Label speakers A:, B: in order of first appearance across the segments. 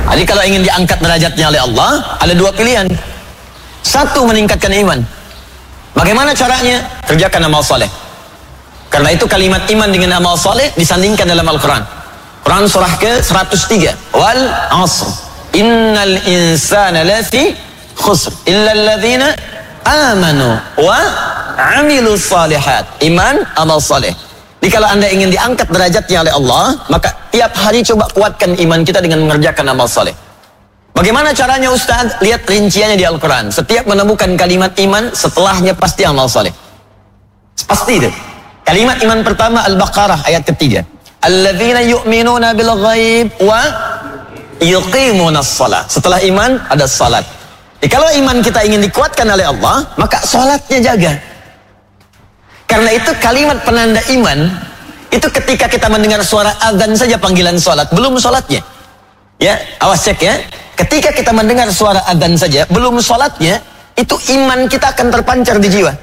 A: Jadi kalau ingin diangkat derajatnya oleh Allah, ada dua pilihan. Satu, meningkatkan iman. Bagaimana caranya? Kerjakan amal soleh. Karena itu kalimat iman dengan amal soleh disandingkan dalam Al-Quran. Quran surah ke-103. Wal asr. Innal insana lafi khusr. Illa alladhina amanu wa amilu salihat. Iman, amal soleh. Jadi kalau anda ingin diangkat derajatnya oleh Allah, maka tiap hari coba kuatkan iman kita dengan mengerjakan amal soleh. Bagaimana caranya Ustaz? Lihat rinciannya di Al-Quran. Setiap menemukan kalimat iman, setelahnya pasti amal soleh. Pasti itu. Kalimat iman pertama Al-Baqarah ayat ketiga. Alladzina yu'minuna bil ghaib wa yuqimuna as-salat. Setelah iman ada salat. Jadi kalau iman kita ingin dikuatkan oleh Allah, maka salatnya jaga. Karena itu kalimat penanda iman itu ketika kita mendengar suara azan saja panggilan salat, belum salatnya. Ya, awas cek ya. Ketika kita mendengar suara azan saja, belum salatnya, itu iman kita akan terpancar di jiwa.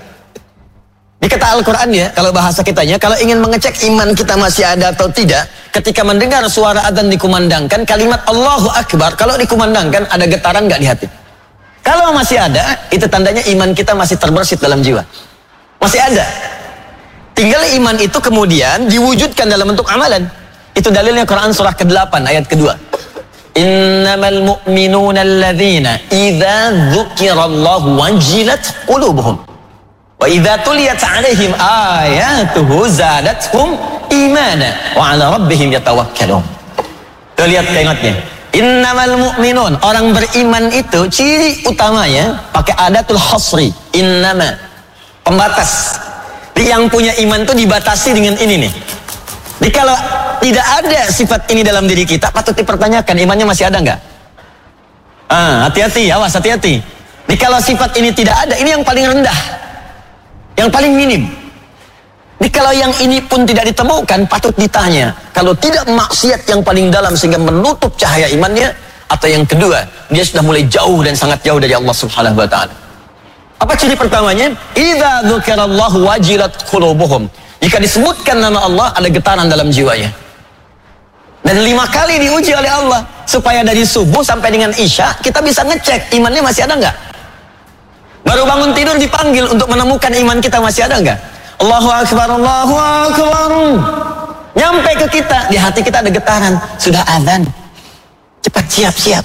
A: Di kata Al-Quran ya, kalau bahasa kitanya, kalau ingin mengecek iman kita masih ada atau tidak, ketika mendengar suara azan dikumandangkan, kalimat Allahu Akbar, kalau dikumandangkan ada getaran nggak di hati? Kalau masih ada, itu tandanya iman kita masih terbersit dalam jiwa. Masih ada. Tinggal iman itu kemudian diwujudkan dalam bentuk amalan. Itu dalilnya Quran surah ke-8 ayat kedua. Innamal mu'minuna alladzina idza dzukirallahu wajilat qulubuhum wa idza tuliyat 'alaihim ayatuhu zadatuhum imana wa 'ala rabbihim yatawakkalun. Tuh lihat kalimatnya. Innamal mu'minun, orang beriman itu ciri utamanya pakai adatul hasri. Innama, pembatas. Yang punya iman itu dibatasi dengan ini nih. Jadi kalau tidak ada sifat ini dalam diri kita, patut dipertanyakan imannya masih ada nggak? Hati-hati, awas hati-hati. Jadi kalau sifat ini tidak ada, ini yang paling rendah, yang paling minim. Jadi kalau yang ini pun tidak ditemukan, patut ditanya. Kalau tidak maksiat yang paling dalam sehingga menutup cahaya imannya, atau yang kedua, dia sudah mulai jauh dan sangat jauh dari Allah Subhanahu Wa Taala. Apa ciri pertamanya? Idza dzukirallahu wajilat qulubuhum. Jika disebutkan nama Allah, ada getaran dalam jiwanya. Dan 5 kali diuji oleh Allah supaya dari subuh sampai dengan isya kita bisa ngecek imannya masih ada nggak. Baru bangun tidur dipanggil untuk menemukan iman kita masih ada nggak. Allahu Akbar, Allahu Akbar. Nyampe ke kita, di hati kita ada getaran. Sudah azan. Cepat siap-siap.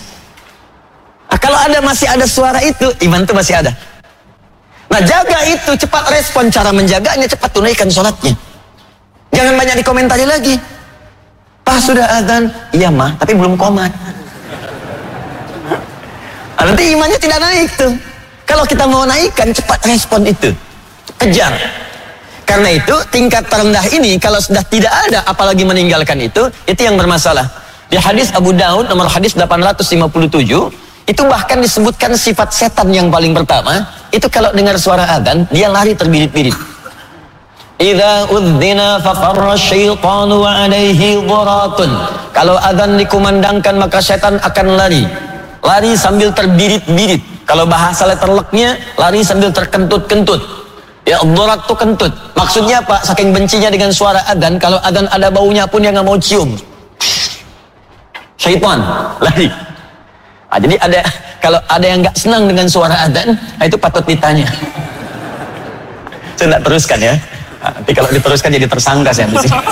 A: Nah, kalau masih ada suara itu, iman itu masih ada. Nah, jaga itu, cepat respon, cara menjaganya, cepat tunaikan sholatnya. Jangan banyak dikomentari lagi. Pak, sudah azan? Iya mah, tapi belum qomat. Nah, nanti imannya tidak naik tuh. Kalau kita mau naikkan, cepat respon itu. Kejar. Karena itu, tingkat terendah ini, kalau sudah tidak ada, apalagi meninggalkan itu yang bermasalah. Di hadis Abu Daud, nomor hadis 857, itu bahkan disebutkan sifat setan yang paling pertama, itu kalau dengar suara adzan, dia lari terbirit-birit. Idza udzina faqarra syaitanu wa alaihi dhuratun. Kalau adzan dikumandangkan maka setan akan lari. Lari sambil terbirit-birit. Kalau bahasa letterleknya, lari sambil terkentut-kentut. Ya, dhurat itu kentut. Maksudnya apa? Saking bencinya dengan suara adzan, kalau adzan ada baunya pun dia nggak mau cium. Syaitan lari. Nah, jadi kalau ada yang nggak senang dengan suara adzan, itu patut ditanya. Saya nggak teruskan ya. Nanti kalau diteruskan jadi tersangka saya di sini.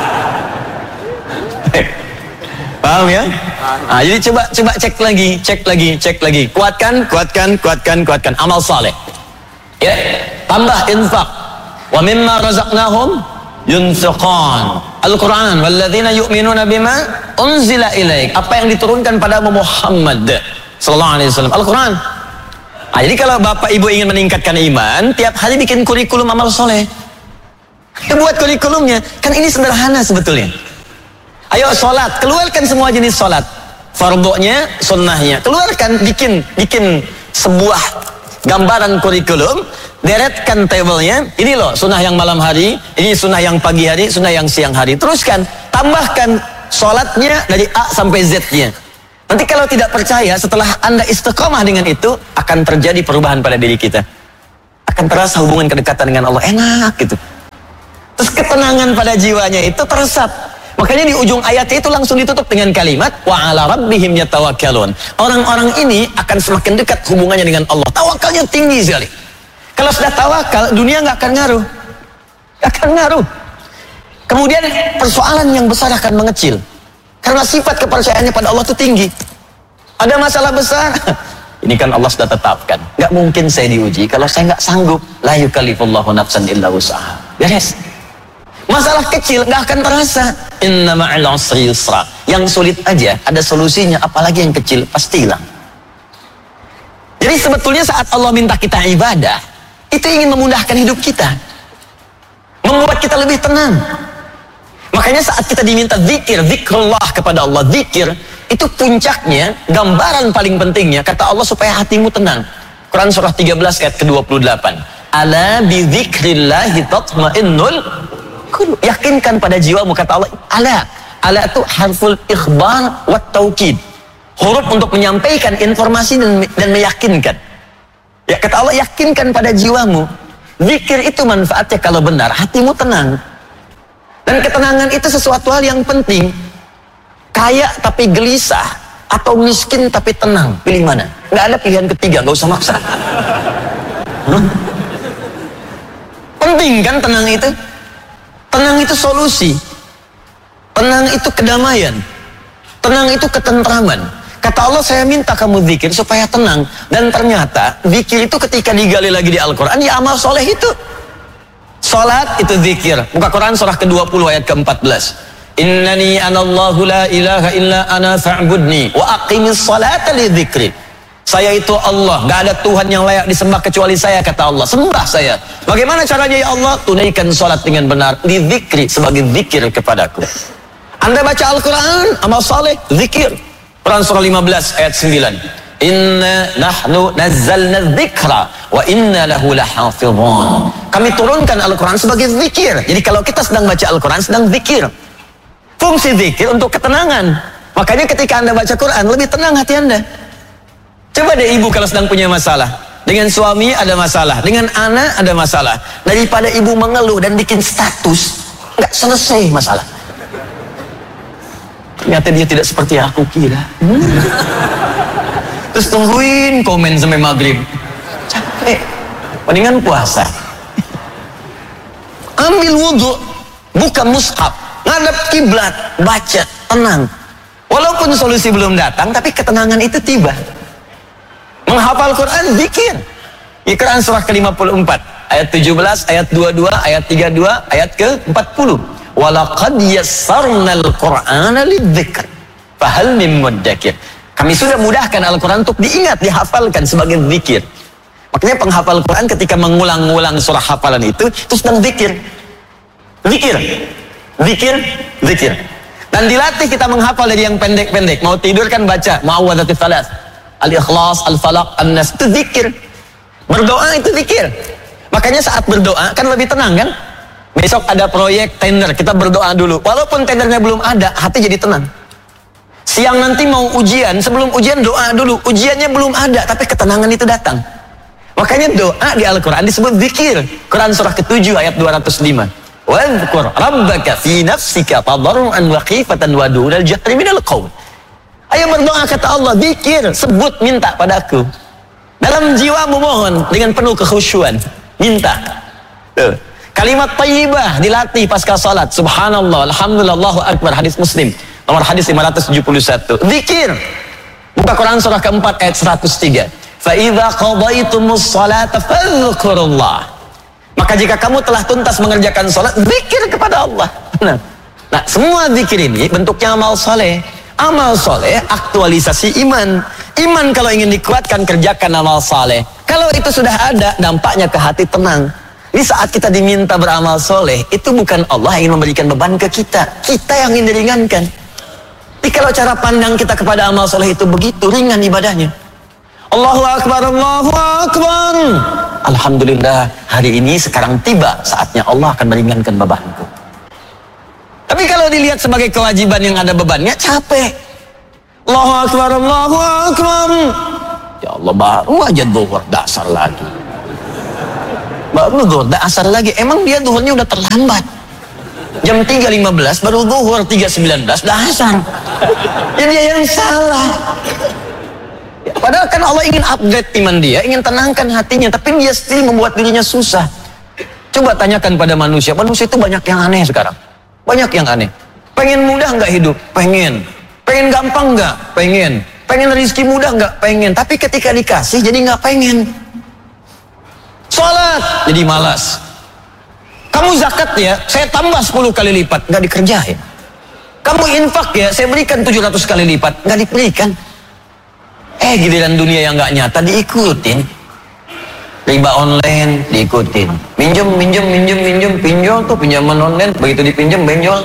A: Paham ya? Nah, jadi coba cek lagi. Kuatkan amal saleh. Ya, tambah infak. Wa mimma razaqnahum yunfiqan. Al-Quran, walladzina yu'minuna bima unzila ilaik. Apa yang diturunkan pada Muhammad sallallahu alaihi wasallam, Al-Quran. Nah, jadi kalau Bapak Ibu ingin meningkatkan iman, tiap hari bikin kurikulum amal soleh. Kita buat kurikulumnya. Kan ini sederhana sebetulnya. Ayo sholat, keluarkan semua jenis sholat. Fardunya, sunnahnya. Keluarkan, bikin sebuah gambaran kurikulum. Deretkan tabelnya, ini loh sunnah yang malam hari, ini sunnah yang pagi hari, sunnah yang siang hari. Teruskan, tambahkan sholatnya dari A sampai Z-nya. Nanti kalau tidak percaya, setelah Anda istiqomah dengan itu, akan terjadi perubahan pada diri kita. Akan terasa hubungan kedekatan dengan Allah, enak gitu. Terus ketenangan pada jiwanya itu teresap. Makanya di ujung ayatnya itu langsung ditutup dengan kalimat wa 'ala rabbihim yatawakkalun. Orang-orang ini akan semakin dekat hubungannya dengan Allah. Tawakalnya tinggi sekali. Kalau sudah tawakal, dunia nggak akan ngaruh. Nggak akan ngaruh. Kemudian persoalan yang besar akan mengecil. Karena sifat kepercayaannya pada Allah itu tinggi. Ada masalah besar, ini kan Allah sudah tetapkan. Nggak mungkin saya diuji kalau saya nggak sanggup. La yukallifullahu nafsan illa wus'aha. Beres. Masalah kecil nggak akan terasa. Inna ma'al usri yusra. Yang sulit aja ada solusinya, apalagi yang kecil pasti hilang. Jadi sebetulnya saat Allah minta kita ibadah, itu ingin memudahkan hidup kita, membuat kita lebih tenang. Makanya saat kita diminta zikir, zikrullah kepada Allah, zikir itu puncaknya, gambaran paling pentingnya kata Allah supaya hatimu tenang. Quran surah 13 ayat ke-28. Ala bi dzikrillahi tatmainnul qulub. Yakinkan pada jiwamu, kata Allah. Ala itu harful ikhbar wa taukid. Huruf untuk menyampaikan informasi dan meyakinkan. Ya, kata Allah, yakinkan pada jiwamu. Zikir itu manfaatnya kalau benar, hatimu tenang. Dan ketenangan itu sesuatu hal yang penting. Kaya tapi gelisah, atau miskin tapi tenang, pilih mana? Nggak ada pilihan ketiga, nggak usah maksa. Penting kan tenang itu? Tenang itu solusi. Tenang itu kedamaian. Tenang itu ketentraman. Kata Allah, saya minta kamu zikir supaya tenang. Dan ternyata zikir itu ketika digali lagi di Al-Quran, ya amal soleh itu. Salat itu zikir. Buka Quran surah ke-20 ayat ke-14. Innani anallahu la ilaha illa ana fa'budni wa aqimis salata li dzikri. Saya itu Allah, gak ada Tuhan yang layak disembah kecuali saya, kata Allah. Sembah saya. Bagaimana caranya ya Allah? Tunaikan salat dengan benar, li dzikri, sebagai zikir kepadaku. Anda baca Al-Quran, amal saleh, zikir. Quran surah 15 ayat 9. Inna nahnu nazzalna dzikra wa inna lahu lahafizun. Kami turunkan Al-Quran sebagai zikir. Jadi kalau kita sedang baca Al-Quran, sedang zikir. Fungsi zikir untuk ketenangan. Makanya ketika Anda baca Quran, lebih tenang hati Anda. Coba deh ibu kalau sedang punya masalah. Dengan suami ada masalah, dengan anak ada masalah. Daripada ibu mengeluh dan bikin status, nggak selesai masalah. Ternyata dia tidak seperti aku kira. Terus tungguin komen sampai maghrib. Capek. Mendingan puasa. Ambil wudhu, buka mushaf, ngadap kiblat, baca, tenang. Walaupun solusi belum datang, tapi ketenangan itu tiba. Menghafal Quran, zikir. Quran surah ke-54 ayat 17, ayat 22, ayat 32, ayat ke-40. Walaqad yassarnal Qur'ana lidzikr fahal mim muddakir. Kami sudah mudahkan Al-Quran untuk diingat, dihafalkan sebagai zikir. Makanya penghafal Quran ketika mengulang-ulang surah hafalan itu sedang zikir. Zikir. Zikir, zikir. Dan dilatih kita menghafal dari yang pendek-pendek. Mau tidur kan baca Mu'awwadhatus Salas, Al-Ikhlas, Al-Falaq, An-Nas, itu zikir. Berdoa itu zikir. Makanya saat berdoa kan lebih tenang kan? Besok ada proyek tender, kita berdoa dulu. Walaupun tendernya belum ada, hati jadi tenang. Siang nanti mau ujian, sebelum ujian doa dulu. Ujiannya belum ada, tapi ketenangan itu datang. Makanya doa di Al-Quran disebut zikir. Quran surah ke-7 ayat 205. Wadhkur rabbaka fi nafsika tadarruan wa khifatan wa dunal jahri minal qaul. Ayo berdoa, kata Allah, zikir, sebut, minta padaku. Dalam jiwamu mohon dengan penuh kekhusyuan, minta. Tuh. Kalimat thayyibah dilatih pasca salat. Subhanallah, alhamdulillah, Allahu akbar, hadis Muslim. Nomor hadis 571. Zikir. Buka Quran surah ke-4 ayat 103. Fa idza qadaytumus salata fadhkurullah. Maka jika kamu telah tuntas mengerjakan salat, zikir kepada Allah. Nah, semua zikir ini bentuknya amal saleh. Amal soleh aktualisasi iman. Iman kalau ingin dikuatkan, kerjakan amal soleh. Kalau itu sudah ada, dampaknya ke hati tenang. Ini saat kita diminta beramal soleh, itu bukan Allah yang ingin memberikan beban ke kita. Kita yang ingin diringankan. Tapi kalau cara pandang kita kepada amal soleh itu begitu, ringan ibadahnya. Allahu Akbar, Allahu Akbar. Alhamdulillah, hari ini sekarang tiba saatnya Allah akan meringankan bebanku. Tapi kalau dilihat sebagai kewajiban yang ada bebannya, capek. Allahu Akbar, Allahu Akbar. Ya Allah, baru aja zuhur, dasar lagi. Baru zuhur, dasar lagi. Emang dia zuhurnya udah terlambat. Jam 3.15 baru zuhur, 3.19 dah asar. Jadi dia yang salah. Padahal kan Allah ingin upgrade iman dia, ingin tenangkan hatinya, tapi dia still membuat dirinya susah. Coba tanyakan pada manusia, manusia itu banyak yang aneh sekarang. Banyak yang aneh. Pengen mudah nggak hidup? Pengen. Pengen gampang nggak? Pengen. Pengen rezeki mudah nggak? Pengen. Tapi ketika dikasih jadi nggak pengen. Sholat jadi malas. Kamu zakat ya, saya tambah 10 kali lipat, nggak dikerjain. Kamu infak ya, saya berikan 700 kali lipat, nggak diberikan. Giliran dunia yang nggak nyata diikutin. Riba online diikutin. Minjem, pinjol tuh pinjaman online, begitu dipinjam benjol.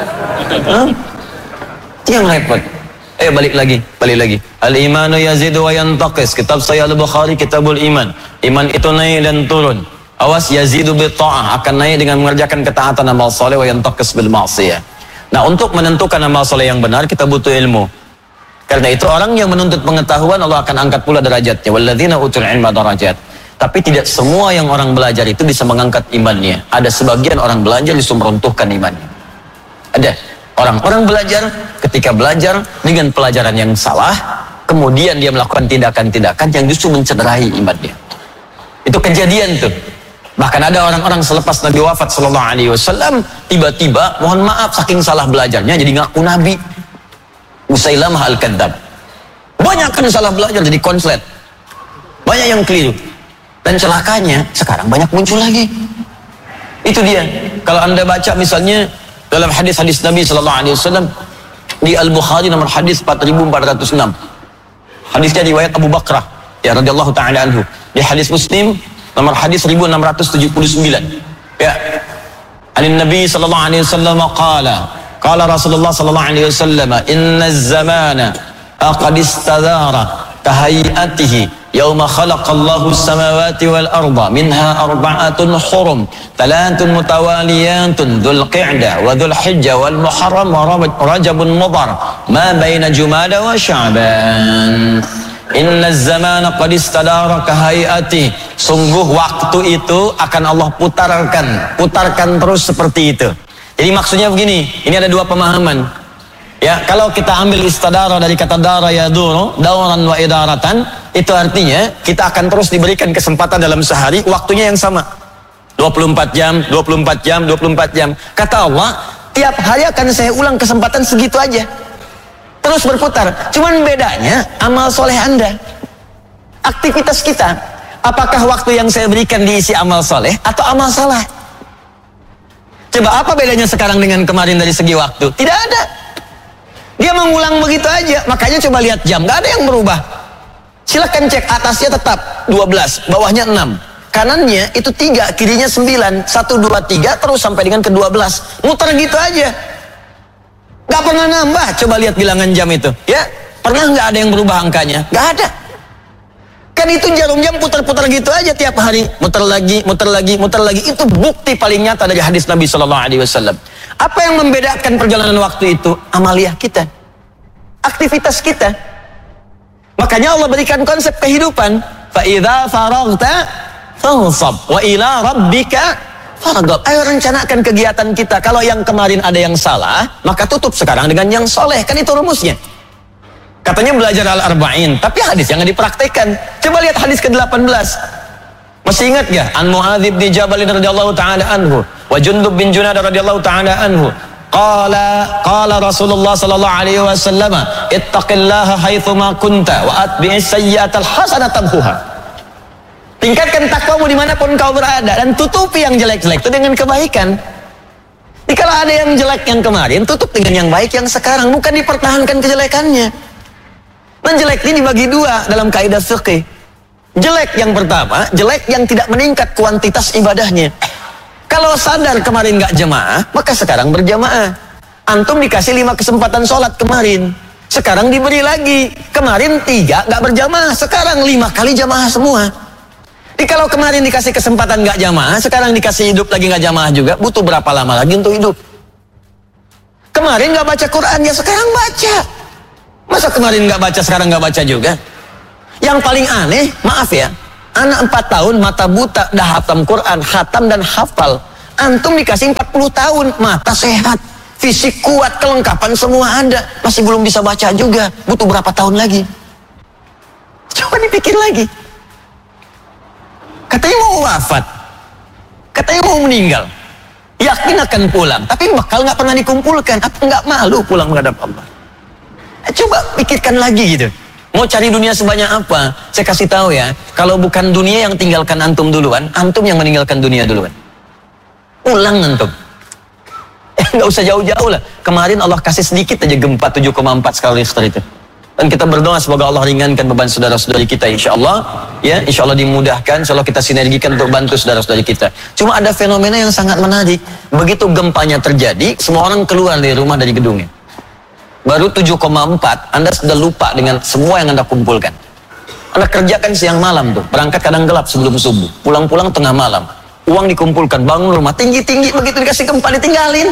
A: Itu yang repot. Balik lagi. Al-imanu yazidu wa yantaqis. Kitab Sahih Al-Bukhari, Kitabul Iman. Iman itu naik dan turun. Awas, yazidu bi ta'ah, akan naik dengan mengerjakan ketaatan amal soleh, wa yantaqis bil ma'siyah. Nah, untuk menentukan amal soleh yang benar kita butuh ilmu. Karena itu orang yang menuntut pengetahuan Allah akan angkat pula derajatnya. Walladzina utul ilma darajat. Tapi tidak semua yang orang belajar itu bisa mengangkat imannya. Ada sebagian orang belajar justru meruntuhkan imannya. Ada orang belajar, ketika belajar dengan pelajaran yang salah, kemudian dia melakukan tindakan-tindakan yang justru mencederai imannya. Itu kejadian tuh. Bahkan ada orang-orang selepas Nabi wafat sallallahu alaihi wasallam, tiba-tiba mohon maaf saking salah belajarnya jadi ngaku nabi. Musailamah al-Kadzdzab. Banyak kan salah belajar jadi konslet. Banyak yang keliru. Dan celakanya sekarang banyak muncul lagi. Itu dia. Kalau Anda baca misalnya dalam hadis-hadis Nabi sallallahu alaihi wasallam di Al-Bukhari nomor hadis 4406. Hadisnya riwayat Abu Bakrah ya radhiyallahu taala anhu. Di hadis Muslim nomor hadis 1679. Ya. An Nabi sallallahu alaihi wasallam qala Rasulullah sallallahu alaihi wasallam inna az-zamana qad istadara kahayatihi yauma khalaqallahu as-samawati wal arda minha arba'atun hurum thalathun mutawaliyatun dzul qa'dah wa dzul hijjah wal muharram wa rajabun mudhar ma baina jumada wa sya'ban. Inna az-zamana qad istadara kahayati. Sungguh waktu itu akan Allah putarkan terus seperti itu. Jadi maksudnya begini, ini ada dua pemahaman. Ya, kalau kita ambil istadara dari kata dara yaduru, dauran wa idaratan, itu artinya kita akan terus diberikan kesempatan dalam sehari, waktunya yang sama. 24 jam, 24 jam, 24 jam. Kata Allah, tiap hari akan saya ulang kesempatan segitu aja. Terus berputar. Cuman bedanya amal soleh Anda, aktivitas kita, apakah waktu yang saya berikan diisi amal soleh atau amal salah? Coba apa bedanya sekarang dengan kemarin dari segi waktu? Tidak ada. Dia mengulang begitu aja. Makanya coba lihat jam, gak ada yang berubah. Silakan cek, atasnya tetap 12, bawahnya 6. Kanannya itu 3, kirinya 9. 1, 2, 3 terus sampai dengan ke 12. Muter gitu aja. Gak pernah nambah. Coba lihat bilangan jam itu. Ya, pernah gak ada yang berubah angkanya? Gak ada. Kan itu jarum jam putar-putar gitu aja tiap hari, muter lagi. Itu bukti paling nyata dari hadis Nabi sallallahu alaihi wasallam. Apa yang membedakan perjalanan waktu itu? Amaliyah kita, aktivitas kita. Makanya Allah berikan konsep kehidupan. Fa idza faraghta fansab wa ila rabbika farghab. Ayo rencanakan kegiatan kita. Kalau yang kemarin ada yang salah, maka tutup sekarang dengan yang soleh. Kan itu rumusnya. Katanya belajar al-arba'in, tapi hadis yang dipraktekkan. Coba lihat hadis ke-18. Masih ingat gak? An Mu'adz bin Jabal radhiyallahu taala anhu wa Jundub bin Junadah radhiyallahu taala anhu. Qala Rasulullah sallallahu alaihi wasallam, ittaqillaha haitsu ma kunta wa atbi'is sayyi'atal hasanata tamhuha. Tingkatkan takwamu dimanapun kau berada dan tutupi yang jelek-jelek itu dengan kebaikan. Jadi kalau ada yang jelek yang kemarin, tutup dengan yang baik yang sekarang, bukan dipertahankan kejelekannya. Dan jelek ini dibagi dua dalam kaidah fikih. Jelek yang pertama, jelek yang tidak meningkat kuantitas ibadahnya. Kalau sadar kemarin nggak jemaah, maka sekarang berjamaah. Antum dikasih 5 kesempatan sholat kemarin, sekarang diberi lagi. Kemarin 3 nggak berjamaah, sekarang 5 kali jamaah semua. Jadi kalau kemarin dikasih kesempatan nggak jamaah, sekarang dikasih hidup lagi nggak jamaah juga, butuh berapa lama lagi untuk hidup? Kemarin nggak baca Quran, ya sekarang baca. Masa kemarin nggak baca, sekarang nggak baca juga? Yang paling aneh, maaf ya, anak 4 tahun mata buta, dah hatam Quran, khatam dan hafal. Antum dikasih 40 tahun, mata sehat, fisik kuat, kelengkapan semua ada, masih belum bisa baca juga, butuh berapa tahun lagi? Coba dipikir lagi. Katanya mau wafat, katanya mau meninggal, yakin akan pulang, tapi bakal nggak pernah dikumpulkan. Apa nggak malu pulang menghadap Allah? Coba pikirkan lagi gitu. Mau cari dunia sebanyak apa? Saya kasih tahu ya, kalau bukan dunia yang tinggalkan antum duluan, antum yang meninggalkan dunia duluan. Pulang antum. Nggak usah jauh-jauh lah. Kemarin Allah kasih sedikit aja gempa 7,4 skala Richter itu. Dan kita berdoa semoga Allah ringankan beban saudara-saudari kita, insya Allah. Ya, insya Allah dimudahkan. Insya Allah kita sinergikan untuk bantu saudara-saudari kita. Cuma ada fenomena yang sangat menarik. Begitu gempanya terjadi, semua orang keluar dari rumah, dari gedungnya. Baru 7,4, Anda sudah lupa dengan semua yang Anda kumpulkan. Anda kerjakan siang malam tuh, berangkat kadang gelap sebelum subuh, pulang-pulang tengah malam. Uang dikumpulkan, bangun rumah tinggi-tinggi, begitu dikasih gempa ditinggalin.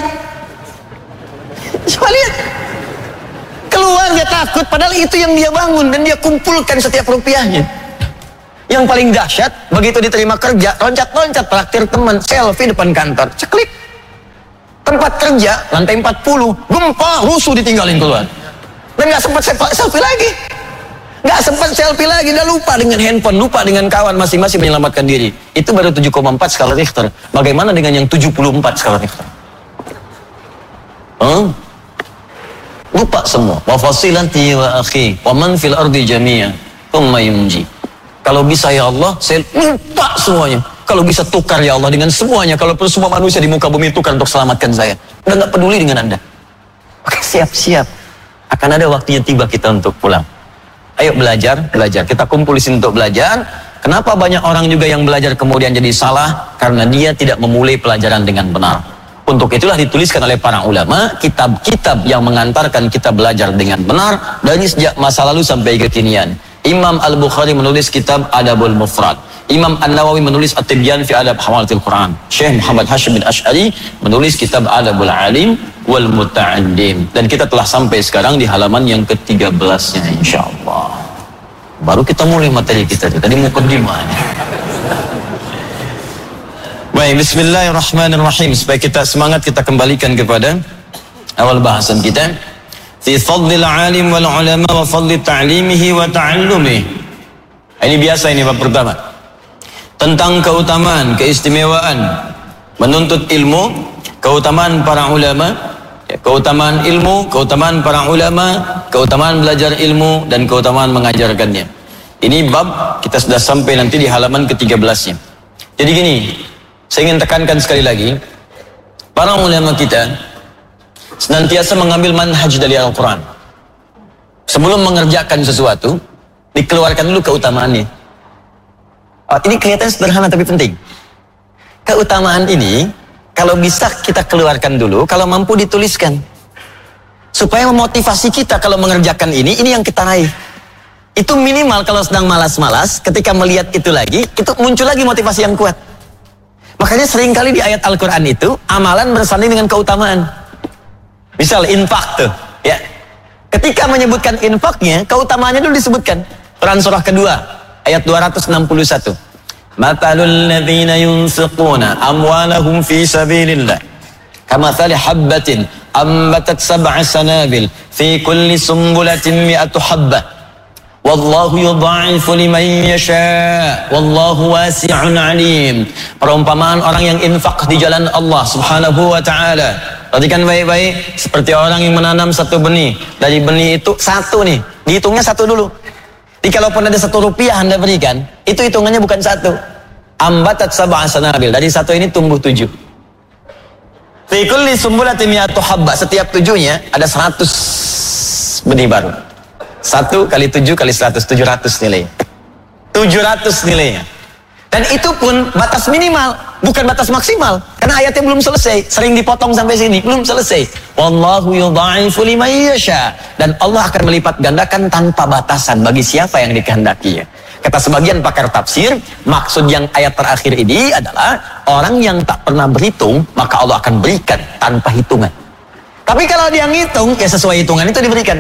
A: Coba lihat. Keluar dia takut, padahal itu yang dia bangun dan dia kumpulkan setiap rupiahnya. Yang paling dahsyat, begitu diterima kerja, loncat-loncat traktir teman, selfie depan kantor, ceklik. Tempat kerja, lantai 40, gempa, rusuh ditinggalin keluar. Dan gak sempat selfie lagi. Gak sempat selfie lagi, udah lupa dengan handphone, lupa dengan kawan, masing-masing menyelamatkan diri. Itu baru 7,4 skala Richter. Bagaimana dengan yang 74 skala Richter? Lupa semua. Wa fasilati wa akhi wa man fil ardi jami'a thumma yunji. Kalau bisa ya Allah, saya lupa semuanya. Kalau bisa tukar ya Allah dengan semuanya. Kalau perlu semua manusia di muka bumi tukar untuk selamatkan saya. Udah gak peduli dengan Anda. Oke, siap-siap. Akan ada waktunya tiba kita untuk pulang. Ayo belajar. Kita kumpul di sini untuk belajar. Kenapa banyak orang juga yang belajar kemudian jadi salah? Karena dia tidak memulai pelajaran dengan benar. Untuk itulah dituliskan oleh para ulama kitab-kitab yang mengantarkan kita belajar dengan benar dari sejak masa lalu sampai kekinian. Imam Al-Bukhari menulis kitab Adabul Mufrad. Imam An-Nawawi menulis At-Tibyan fi Adab Hawalatil Quran. Syekh Muhammad Hashim bin Ash'ari menulis kitab Adabul Alim wal Muta'allim. Dan kita telah sampai sekarang di halaman yang ke-13-nya insyaallah. Baru kita mulai materi kita. Tadi mukaddimahnya. Baik, bismillahirrahmanirrahim. Supaya kita semangat, kita kembalikan kepada awal bahasan kita. Fi fadlil alim wal ulama wa fadli ta'limihi wa ta'allumihi. Ini biasa, ini bab pertama. Tentang keutamaan, keistimewaan menuntut ilmu, keutamaan para ulama, keutamaan ilmu, keutamaan para ulama, keutamaan belajar ilmu, dan keutamaan mengajarkannya. Ini bab kita sudah sampai nanti di halaman ke-13-nya. Jadi gini, saya ingin tekankan sekali lagi, para ulama kita senantiasa mengambil manhaj dari Al-Quran. Sebelum mengerjakan sesuatu, dikeluarkan dulu keutamaannya. Ini kelihatan sederhana tapi penting. Keutamaan ini, kalau bisa kita keluarkan dulu, kalau mampu dituliskan. Supaya memotivasi kita kalau mengerjakan ini yang kita raih. Itu minimal kalau sedang malas-malas, ketika melihat itu lagi, itu muncul lagi motivasi yang kuat. Makanya seringkali di ayat Al-Quran itu, amalan bersanding dengan keutamaan. Misal infak tuh, ya. Ketika menyebutkan infaknya, keutamaannya dulu disebutkan. Quran surah kedua, ayat 261. Matalul ladzina yunfiquna amwalahum fi sabilillah kamathali habbatin ambatat sab'a sanabil fi kulli sumbulatin mi'atu habbah. Wallahu yudha'ifu liman yasha' wallahu wasi'un alim. Perumpamaan orang yang infak di jalan Allah Subhanahu wa taala. Perhatikan baik-baik, seperti orang yang menanam satu benih. Dari benih itu satu nih, dihitungnya satu dulu. Jadi kalaupun ada 1 rupiah Anda berikan, itu hitungannya bukan 1. Ambatat sab'a sanabil, dari 1 ini tumbuh 7. Fi kulli sumbulatin mi'atu habba, setiap 7-nya ada 100 benih baru. 1 kali 7 kali 100, 700 nilainya. 700 nilainya. Dan itu pun batas minimal, bukan batas maksimal. Karena ayatnya belum selesai, sering dipotong sampai sini, belum selesai. Wallahu yudha'ifu liman yasha. Dan Allah akan melipat gandakan tanpa batasan bagi siapa yang dikehendakinya. Kata sebagian pakar tafsir, maksud yang ayat terakhir ini adalah orang yang tak pernah berhitung, maka Allah akan berikan tanpa hitungan. Tapi kalau dia ngitung, ya sesuai hitungan itu diberikan.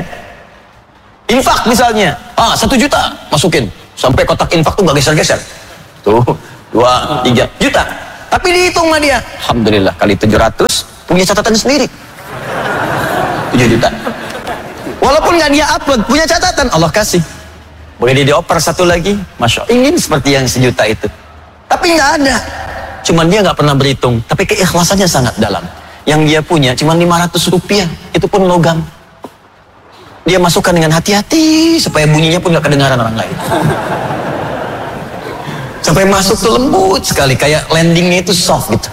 A: Infak misalnya, 1 juta masukin, sampai kotak infak tuh gak geser-geser. Tuh, 2, 3 juta. Tapi dihitung sama dia, alhamdulillah kali 700 punya catatan sendiri 7 juta. Walaupun nggak dia upload, punya catatan, Allah kasih. Boleh dia dioper satu lagi, Masya Allah, ingin seperti yang 1 juta itu. Tapi nggak ada. Cuman dia nggak pernah berhitung, tapi keikhlasannya sangat dalam. Yang dia punya cuma 500 rupiah, itu pun logam. Dia masukkan dengan hati-hati, supaya bunyinya pun nggak kedengaran orang lain. Sampai masuk tuh lembut sekali, kayak landingnya itu soft gitu.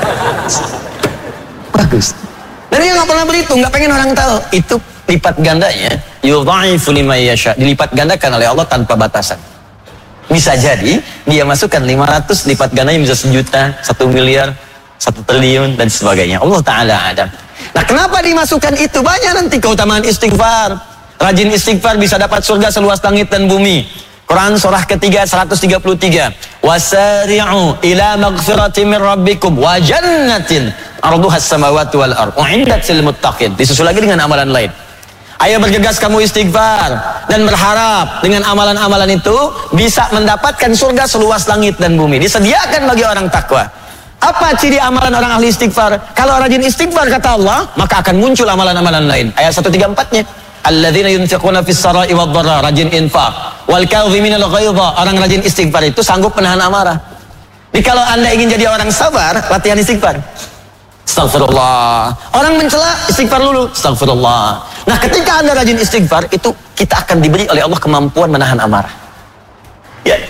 A: Bagus. Dan dia nggak pernah berhitung, nggak pengen orang tahu. Itu lipat gandanya, yudha'ifu liman yasha, dilipat gandakan oleh Allah tanpa batasan. Bisa jadi dia masukkan 500, lipat gandanya bisa 1 juta, 1 miliar, 1 triliun dan sebagainya. Allah Ta'ala ada. Nah, kenapa dimasukkan itu? Banyak nanti keutamaan istighfar. Rajin istighfar bisa dapat surga seluas langit dan bumi. Quran surah ketiga 133. Wasari'u ila maghfirati min rabbikum wa jannatin arduhas samawati wal ardh u'iddat lil muttaqin. Disusul lagi dengan amalan lain. Ayo bergegas kamu istighfar dan berharap dengan amalan-amalan itu bisa mendapatkan surga seluas langit dan bumi. Disediakan bagi orang takwa. Apa ciri amalan orang ahli istighfar? Kalau rajin istighfar kata Allah, maka akan muncul amalan-amalan lain. Ayat 134-nya. Alladzina yunfiquna fis sarai wad dharra, rajin infak. Wal kadhiminal ghaidha, orang rajin istighfar itu sanggup menahan amarah. Jadi kalau Anda ingin jadi orang sabar, latihan istighfar. Astagfirullah. Orang mencela, istighfar dulu. Astagfirullah. Nah, ketika Anda rajin istighfar, itu kita akan diberi oleh Allah kemampuan menahan amarah. Ya.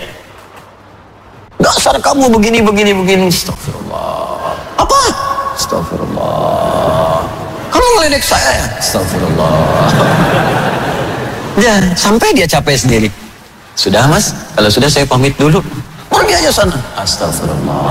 A: Dasar kamu begini. Astagfirullah. Apa? Astagfirullah. Kamu ngeledek saya. Astagfirullah. Ya, sampai dia capek sendiri. Sudah mas, kalau sudah saya pamit dulu. Pergi aja sana. Astagfirullah.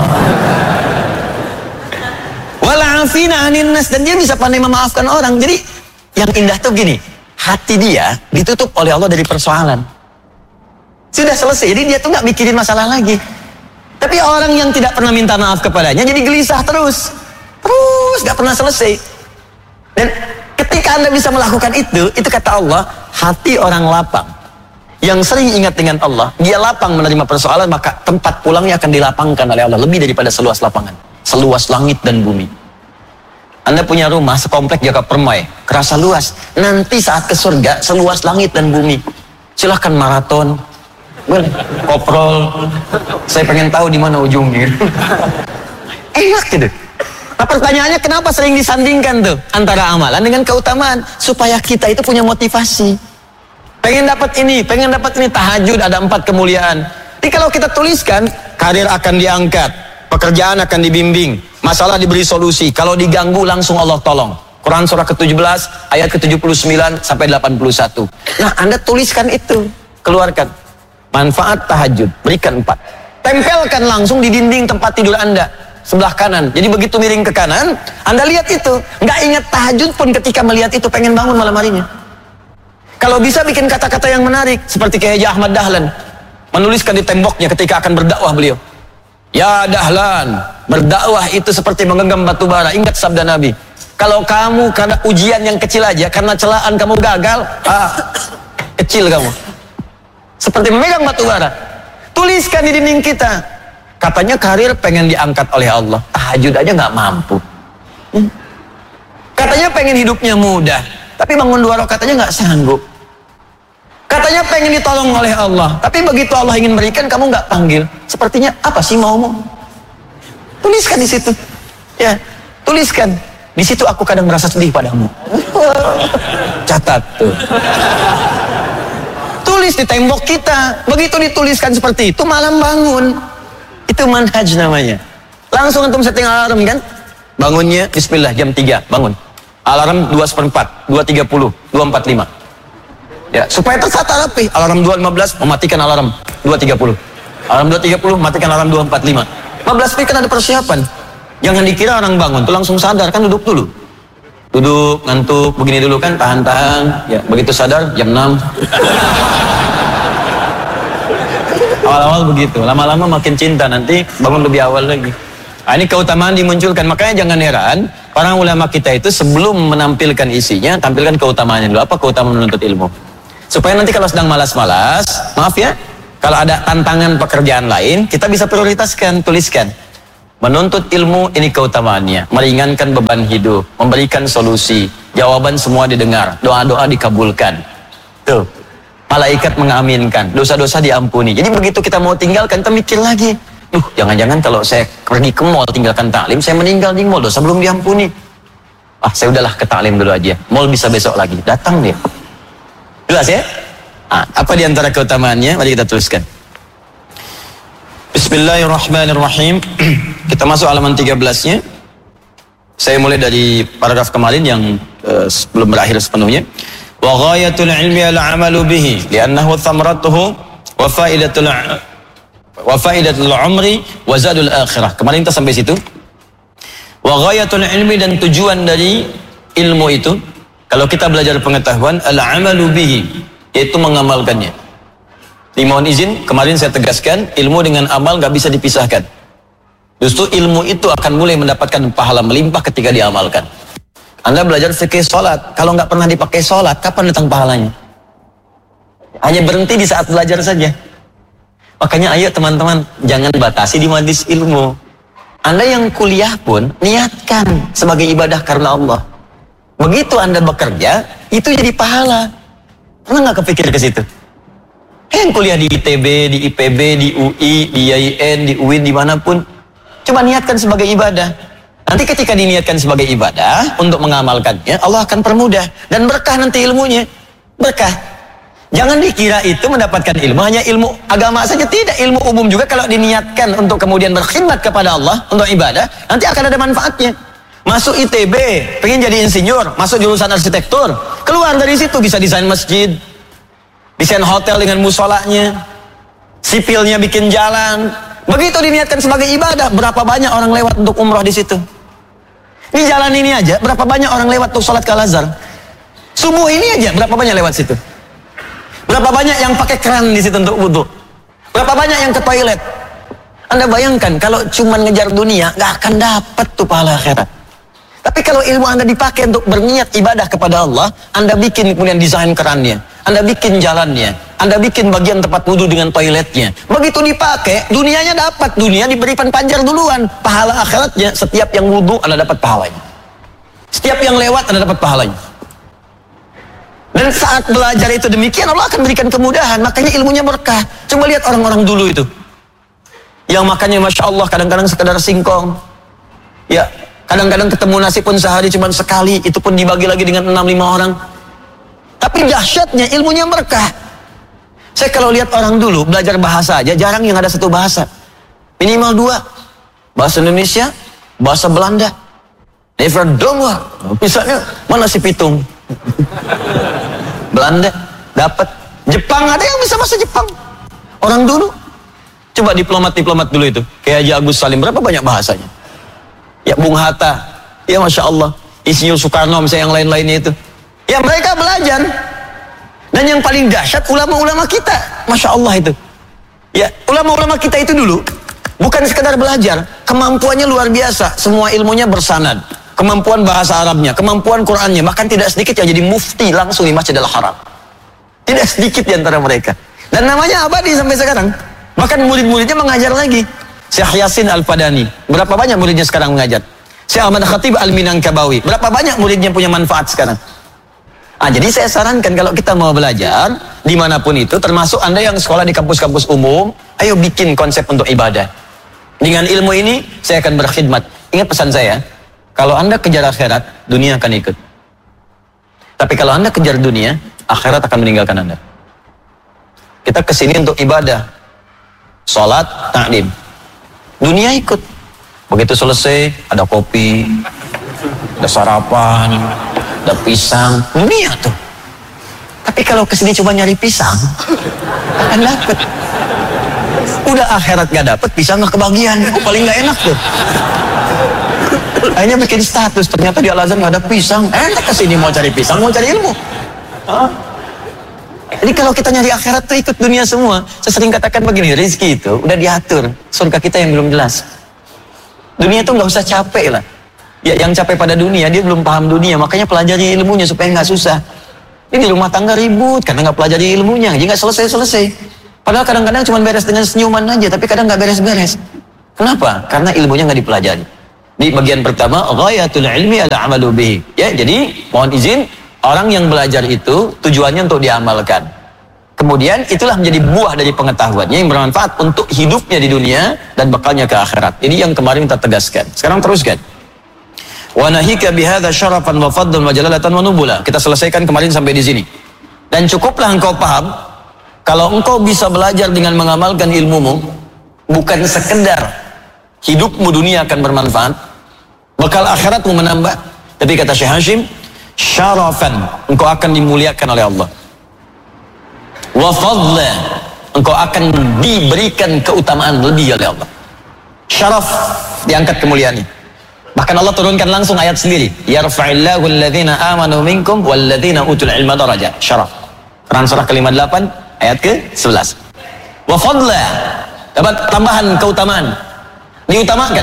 A: Wala'afina anin nas, dan dia bisa pandai memaafkan orang. Jadi yang indah tuh gini, hati dia ditutup oleh Allah dari persoalan. Sudah selesai, jadi dia tuh gak mikirin masalah lagi. Tapi orang yang tidak pernah minta maaf kepadanya jadi gelisah terus gak pernah selesai. Dan ketika Anda bisa melakukan itu kata Allah, hati orang lapang yang sering ingat dengan Allah, dia lapang menerima persoalan, maka tempat pulangnya akan dilapangkan oleh Allah lebih daripada seluas lapangan, seluas langit dan bumi. Anda punya rumah sekomplek Jaka Permai, kerasa luas. Nanti saat ke surga seluas langit dan bumi. Silahkan maraton, boleh koprol. Saya pengen tahu di mana ujungnya. Enak gitu. Nah, pertanyaannya kenapa sering disandingkan tuh antara amalan dengan keutamaan? Supaya kita itu punya motivasi. Pengen dapat ini, tahajud ada 4 kemuliaan. Jadi kalau kita tuliskan, karir akan diangkat, pekerjaan akan dibimbing, masalah diberi solusi, kalau diganggu langsung Allah tolong. Quran surah ke-17 ayat ke-79 sampai 81. Nah, Anda tuliskan itu, keluarkan. Manfaat tahajud, berikan 4. Tempelkan langsung di dinding tempat tidur Anda sebelah kanan. Jadi begitu miring ke kanan, Anda lihat itu. Nggak ingat tahajud pun ketika melihat itu pengen bangun malam harinya. Kalau bisa bikin kata-kata yang menarik, seperti Kiai Haji Ahmad Dahlan menuliskan di temboknya ketika akan berdakwah beliau. Ya Dahlan, berdakwah itu seperti menggenggam batu bara. Ingat sabda Nabi, kalau kamu karena ujian yang kecil aja, karena celaan kamu gagal, kecil kamu. Seperti memegang batu bara. Tuliskan di dinding kita. Katanya karir pengen diangkat oleh Allah, tahajud aja nggak mampu. Katanya pengen hidupnya mudah, tapi bangun 2 rakaat aja nggak sanggup. Katanya pengen ditolong oleh Allah, tapi begitu Allah ingin berikan kamu nggak panggil. Sepertinya apa sih maumu? Tuliskan di situ. Ya, tuliskan. Di situ aku kadang merasa sedih padamu. Catat tuh. Tulis di tembok kita. Begitu dituliskan seperti itu, malam bangun. Itu manhaj namanya. Langsung antum setting alarm kan? Bangunnya bismillah jam 3, bangun. Alarm 2:04, 2:30, 2:45. Ya, supaya tertata rapi. Alarm 2:15 mematikan alarm 2:30. Alarm 2:30 matikan alarm 2:45. 15 menit kan ada persiapan. Jangan dikira orang bangun tuh langsung sadar, kan duduk dulu. Duduk, ngantuk, begini dulu kan, tahan-tahan. Ya, begitu sadar jam 6. Awal-awal begitu, lama-lama makin cinta, nanti bangun lebih awal lagi. Nah, ini keutamaan dimunculkan, makanya jangan heran para ulama kita itu sebelum menampilkan isinya, tampilkan keutamaannya dulu. Apa keutamaan menuntut ilmu? Supaya nanti kalau sedang malas-malas, maaf ya, kalau ada tantangan pekerjaan lain, kita bisa prioritaskan, tuliskan. Menuntut ilmu ini keutamaannya, meringankan beban hidup, memberikan solusi, jawaban semua didengar, doa-doa dikabulkan. Tuh, malaikat mengaminkan, dosa-dosa diampuni. Jadi begitu kita mau tinggalkan, kita mikir lagi, jangan-jangan kalau saya pergi ke mall tinggalkan taklim, saya meninggal di mall, dosa belum diampuni. Saya udahlah ke taklim dulu aja, mall bisa besok lagi, datang dia. Jelas ya? Apa di antara keutamaannya? Mari kita tuliskan. Bismillahirrahmanirrahim. Kita masuk halaman 13-nya. Saya mulai dari paragraf kemarin yang belum berakhir sepenuhnya. Wa ghayatul ilmi al-'amalu bihi li'annahu thamaratuhu wa faidatul umri wa zadul akhirah. Kemarin kita sampai situ. Wa ghayatul ilmi, dan tujuan dari ilmu itu, kalau kita belajar pengetahuan, al-'amalu bihi, yaitu mengamalkannya. Mohon izin, kemarin saya tegaskan, ilmu dengan amal gak bisa dipisahkan. Justru ilmu itu akan mulai mendapatkan pahala melimpah ketika diamalkan. Anda belajar fikih sholat, kalau gak pernah dipakai sholat, kapan datang pahalanya? Hanya berhenti di saat belajar saja. Makanya ayo teman-teman, jangan batasi di majlis ilmu. Anda yang kuliah pun, niatkan sebagai ibadah karena Allah. Begitu Anda bekerja, itu jadi pahala. Pernah gak kepikir ke situ? Yang kuliah di ITB, di IPB, di UI, di IAIN, di UIN, dimanapun, coba niatkan sebagai ibadah. Nanti ketika diniatkan sebagai ibadah untuk mengamalkannya, Allah akan permudah dan berkah nanti ilmunya. Berkah. Jangan dikira itu mendapatkan ilmu hanya ilmu agama saja, tidak, ilmu umum juga kalau diniatkan untuk kemudian berkhidmat kepada Allah untuk ibadah, nanti akan ada manfaatnya. Masuk ITB, pengen jadi insinyur, masuk jurusan arsitektur, keluar dari situ bisa desain masjid, desain hotel dengan musolanya, sipilnya bikin jalan. Begitu diniatkan sebagai ibadah, berapa banyak orang lewat untuk umroh di situ. Ini jalan ini aja, berapa banyak orang lewat untuk sholat ke Al-Azhar. Subuh ini aja, berapa banyak lewat situ. Berapa banyak yang pakai keran di situ untuk wudhu. Berapa banyak yang ke toilet. Anda bayangkan, kalau cuma ngejar dunia, gak akan dapat tuh pahala akhirat. Tapi kalau ilmu Anda dipakai untuk berniat ibadah kepada Allah, Anda bikin kemudian desain kerannya, Anda bikin jalannya, Anda bikin bagian tempat wudhu dengan toiletnya. Begitu dipakai, dunianya dapat, dunia diberikan panjar duluan. Pahala akhiratnya, setiap yang wudhu Anda dapat pahalanya. Setiap yang lewat Anda dapat pahalanya. Dan saat belajar itu demikian, Allah akan berikan kemudahan. Makanya ilmunya berkah. Coba lihat orang-orang dulu itu, yang makannya Masya Allah kadang-kadang sekedar singkong. Ya, kadang-kadang ketemu nasi pun sehari cuma sekali, itu pun dibagi lagi dengan 6-5 orang. Tapi dahsyatnya ilmunya berkah. Saya kalau lihat orang dulu belajar bahasa aja, jarang yang ada satu bahasa. Minimal 2. Bahasa Indonesia, bahasa Belanda. Never dong. Misalnya, mana si pitung? Belanda, dapat. Jepang, ada yang bisa bahasa Jepang. Orang dulu. Coba diplomat-diplomat dulu itu. Kayak Haji Agus Salim, berapa banyak bahasanya? Ya, Bung Hatta, ya Masya Allah, Insinyur Soekarno, misalnya yang lain-lainnya itu. Ya mereka belajar. Dan yang paling dahsyat ulama-ulama kita, Masya Allah itu. Ya, ulama-ulama kita itu dulu bukan sekedar belajar, kemampuannya luar biasa, semua ilmunya bersanad, kemampuan bahasa Arabnya, kemampuan Qurannya, bahkan tidak sedikit yang jadi mufti langsung di Masjidil Haram. Tidak sedikit di antara mereka. Dan namanya abadi sampai sekarang. Bahkan murid-muridnya mengajar lagi. Syekh Yasin Al-Fadani, berapa banyak muridnya sekarang mengajar? Syekh Ahmad Khatib Al-Minangkabawi, berapa banyak muridnya punya manfaat sekarang? Jadi saya sarankan kalau kita mau belajar dimanapun itu, termasuk Anda yang sekolah di kampus-kampus umum, ayo bikin konsep untuk ibadah. Dengan ilmu ini saya akan berkhidmat. Ingat pesan saya, kalau Anda kejar akhirat, dunia akan ikut. Tapi kalau Anda kejar dunia, akhirat akan meninggalkan Anda. Kita kesini untuk ibadah, sholat, taklim. Dunia ikut. Begitu selesai, ada kopi, ada sarapan, ada pisang. Dunia tuh. Tapi kalau kesini coba nyari pisang, akan dapet. Udah akhirat gak dapet, pisang gak kebagian. Paling gak enak tuh. Akhirnya bikin status, ternyata di Al-Azhar gak ada pisang. Enak kesini mau cari pisang, mau cari ilmu. Jadi kalau kita nyari akhirat tuh ikut dunia semua. Saya sering katakan begini, rezeki itu udah diatur. Surga kita yang belum jelas. Dunia tuh gak usah capek lah. Ya, yang capek pada dunia, dia belum paham dunia. Makanya pelajari ilmunya supaya gak susah. Ini di rumah tangga ribut karena gak pelajari ilmunya. Jadi gak selesai-selesai. Padahal kadang-kadang cuma beres dengan senyuman aja, tapi kadang gak beres-beres. Kenapa? Karena ilmunya nggak dipelajari. Di bagian pertama, ghayatul ilmi al-amalu bihi. Ya, jadi mohon izin, orang yang belajar itu tujuannya untuk diamalkan. Kemudian itulah menjadi buah dari pengetahuannya yang bermanfaat untuk hidupnya di dunia dan bekalnya ke akhirat. Ini yang kemarin kita tegaskan. Sekarang teruskan. Wa nahika bihadza syarafan wa fadlan wa jalalatan wa nubula. Kita selesaikan kemarin sampai di sini. Dan cukuplah engkau paham kalau engkau bisa belajar dengan mengamalkan ilmumu, bukan sekedar hidupmu dunia akan bermanfaat, bekal akhiratmu menambah, tapi kata Syekh Hashim, syarafan, engkau akan dimuliakan oleh Allah. Wa fadla, engkau akan diberikan keutamaan lebih oleh Allah. Syaraf, diangkat kemuliaannya. Bahkan Allah turunkan langsung ayat sendiri. Yarfa'illahu alladhina amanu minkum walladhina utul ilma darajat. Syaraf. Quran surah ke-58 ayat ke-11. Wa fadla, dapat tambahan keutamaan. Diutamakan.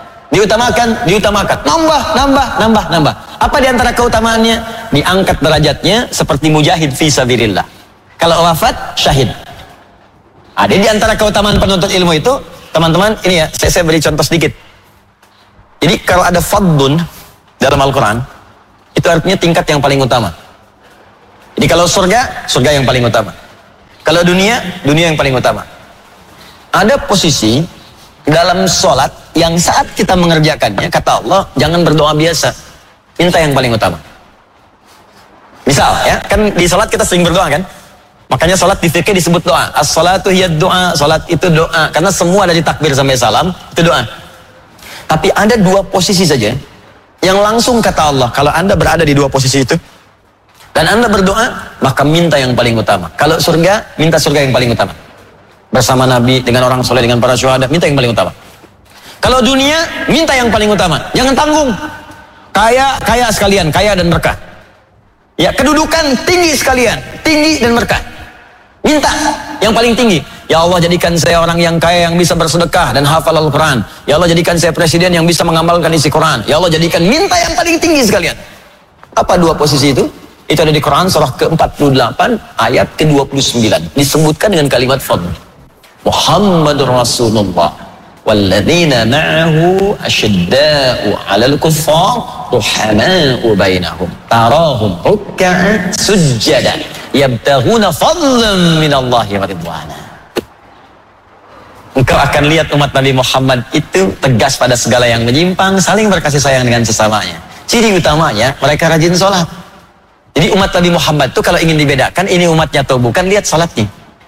A: Nambah. Apa di antara keutamaannya? Diangkat derajatnya seperti mujahid fi sabilillah. Kalau wafat, syahid. Ada di antara keutamaan penuntut ilmu itu, teman-teman, ini ya, saya beri contoh sedikit. Jadi kalau ada fadlun dalam Al-Quran, itu artinya tingkat yang paling utama. Jadi kalau surga, surga yang paling utama. Kalau dunia, dunia yang paling utama. Ada posisi dalam sholat yang saat kita mengerjakannya, kata Allah, jangan berdoa biasa, minta yang paling utama. Misal ya, kan di sholat kita sering berdoa kan? Makanya sholat di fikih disebut doa. As-sholatu hiyad doa, sholat itu doa. Karena semua dari takbir sampai salam, itu doa. Tapi ada dua posisi saja yang langsung kata Allah, kalau anda berada di dua posisi itu dan anda berdoa, maka minta yang paling utama. Kalau surga, minta surga yang paling utama. Bersama Nabi, dengan orang soleh, dengan para syuhada, minta yang paling utama. Kalau dunia, minta yang paling utama. Jangan tanggung. Kaya sekalian, kaya dan berkah. Ya, kedudukan tinggi sekalian, tinggi dan berkah. Minta yang paling tinggi. Ya Allah, jadikan saya orang yang kaya yang bisa bersedekah dan hafal Al-Quran. Ya Allah, jadikan saya presiden yang bisa mengamalkan isi Quran. Ya Allah, jadikan minta yang paling tinggi sekalian. Apa dua posisi itu? Itu ada di Quran surah ke-48 ayat ke-29. Disebutkan dengan kalimat fadl. Muhammadur Rasulullah walladzina ma'ahu asyidda'u 'alal kuffar ruhama'u bainahum tarahum ruk'an sujjadan yabtaghuna fadlan minallahi wa ridwana. Engkau akan lihat umat Nabi Muhammad itu tegas pada segala yang menyimpang, saling berkasih sayang dengan sesamanya. Ciri utamanya, mereka rajin sholat. Jadi umat Nabi Muhammad itu kalau ingin dibedakan, ini umatnya atau bukan, lihat sholatnya.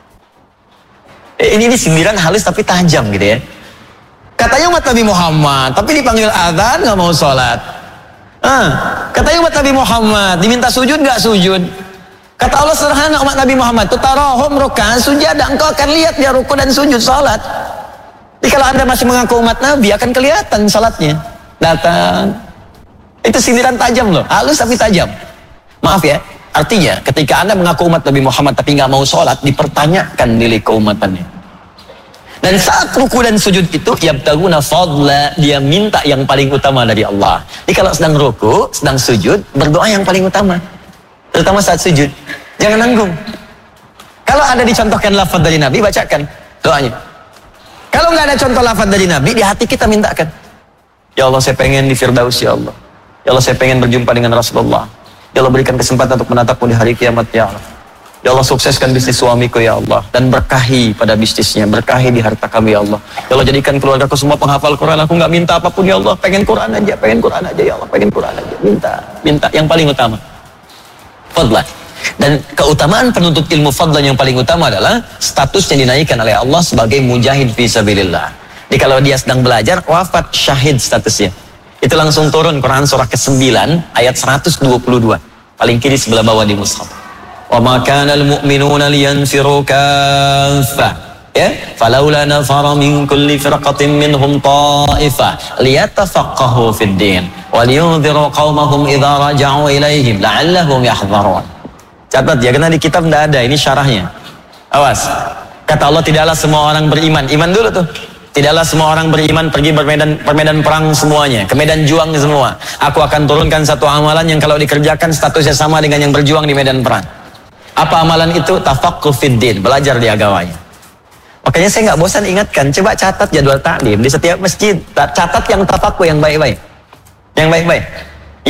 A: Ini sindiran halus tapi tajam gitu ya. Katanya umat Nabi Muhammad, tapi dipanggil azan nggak mau sholat. Katanya umat Nabi Muhammad, diminta sujud nggak sujud. Kata Allah sederhana, umat Nabi Muhammad itu tarahum ruk'an sujada, engkau akan lihat dia ruku dan sujud salat. Jadi kalau anda masih mengaku umat Nabi, akan kelihatan salatnya. Datang. Itu sindiran tajam loh, halus tapi tajam. Maaf ya, artinya ketika anda mengaku umat Nabi Muhammad tapi nggak mau salat, dipertanyakan nilai keumatannya. Dan saat ruku dan sujud itu, yabtaguna fadla, dia minta yang paling utama dari Allah. Jadi kalau sedang ruku, sedang sujud, berdoa yang paling utama. Terutama saat sujud, jangan nanggung. Kalau ada dicontohkan lafaz dari Nabi, bacakan doanya. Kalau nggak ada contoh lafaz dari Nabi, di hati kita mintakan. Ya Allah, saya pengen di Firdaus ya Allah. Ya Allah, saya pengen berjumpa dengan Rasulullah. Ya Allah, berikan kesempatan untuk menatapmu di hari kiamat ya Allah. Ya Allah, sukseskan bisnis suamiku ya Allah, dan berkahi pada bisnisnya, berkahi di harta kami ya Allah. Ya Allah, jadikan keluargaku semua penghafal Quran. Aku nggak minta apapun ya Allah, pengen Quran aja ya Allah, pengen Quran aja. Minta yang paling utama. Fadlan. Dan keutamaan penuntut ilmu fadlan yang paling utama adalah status yang dinaikkan oleh Allah sebagai mujahid fisabilillah. Jadi kalau dia sedang belajar, wafat syahid statusnya. Itu langsung turun Quran surah ke-9 ayat 122. Paling kiri sebelah bawah di mushaf. Wa ma kana al-mu'minuna liyanfiru kaffah. Ya, falaula nafara min kulli firqatin minhum ta'ifah liyatafaqahu fid din wa liyunziru qaumahum idza raja'u ilaihim la'allahum yahdharun. Catat ya, karena di kitab tidak ada, ini syarahnya. Awas. Kata Allah, tidaklah semua orang beriman. Iman dulu tuh. Tidaklah semua orang beriman pergi bermedan perang semuanya, ke medan juang semua. Aku akan turunkan satu amalan yang kalau dikerjakan statusnya sama dengan yang berjuang di medan perang. Apa amalan itu? Tafaqquh fid din, belajar di agamanya. Makanya saya nggak bosan ingatkan, coba catat jadwal taklim di setiap masjid. Catat yang tafakuh yang baik-baik. Yang baik-baik.